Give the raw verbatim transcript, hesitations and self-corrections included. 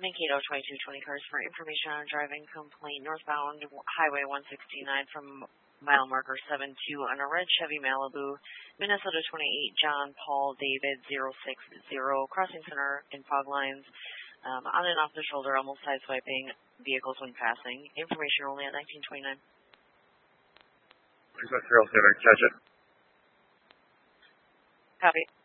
Mankato twenty-two twenty cars for information on a driving complaint northbound Highway one sixty-nine from mile marker seven two on a red Chevy Malibu, Minnesota twenty-eight John Paul David zero six zero, crossing center in fog lines, um, on and off the shoulder, almost sideswiping vehicles when passing. Information only at nineteen twenty-nine. Is that zero seven, catch it? Copy.